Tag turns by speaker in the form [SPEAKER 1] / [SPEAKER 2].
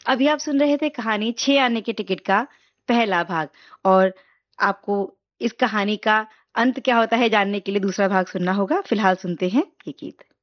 [SPEAKER 1] अभी आप सुन रहे थे कहानी 6 आने के टिकट का पहला भाग और आपको इस कहानी का अंत क्या होता है जानने के लिए दूसरा भाग सुनना होगा। फिलहाल सुनते हैं ये गीत।